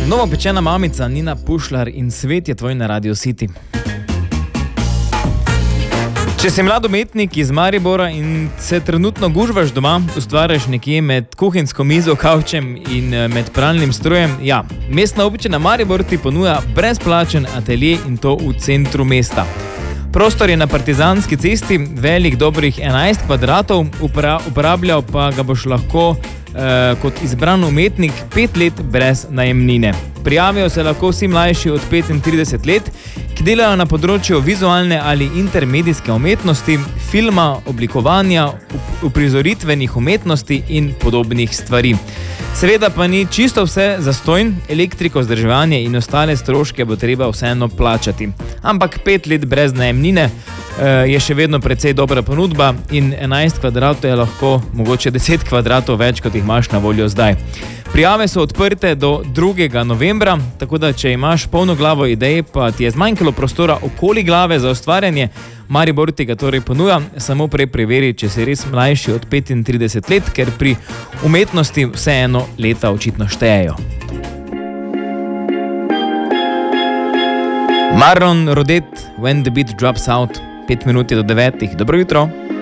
Novopečena mamica Nina Pušlar in Svet je tvoj na Radio City. Če si mlad umetnik iz Maribora in se trenutno gužvaš doma, ustvarjaš nekje med kuhinjsko mizo, kavčem in med pralnim strojem, ja, Mestna občina Maribor ti ponuja brezplačen atelje in to v centru mesta. Prostor je na Partizanski cesti, velik dobrih 11 kvadratov, uporabljal pa ga boš lahko kot izbran umetnik 5 let brez najemnine. Prijavijo se lahko vsi mlajši od 35 let, ki delajo na področju vizualne ali intermedijske umetnosti, filma, oblikovanja, uprizoritvenih umetnosti in podobnih stvari. Seveda pa ni čisto vse zastonj, elektriko, vzdrževanje in ostale stroške bo treba vseeno plačati. Ampak 5 let brez najemnine je še vedno precej dobra ponudba in 11 kvadratov je lahko mogoče 10 kvadratov več, kot jih imaš na voljo zdaj. Prijave so odprte do 2. novembra, tako da če imaš polno glavo idej, pa ti je zmanjkalo prostora okoli glave za ustvarjanje, Maribor ti ga torej ponuja, samo preveri, če si res mlajši od 35 let, ker pri umetnosti vseeno leta očitno štejejo. Marlon Rodet, When the Beat Drops Out, 5 minut do 9. Dobro jutro.